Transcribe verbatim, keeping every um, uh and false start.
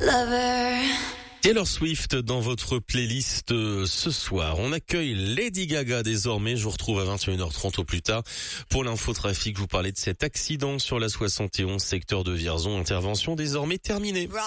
Taylor Swift dans votre playlist euh, ce soir. On accueille Lady Gaga désormais. Je vous retrouve à vingt et une heures trente au plus tard. Pour l'infotrafic, je vous parlais de cet accident sur la soixante et onze secteur de Vierzon. Intervention désormais terminée.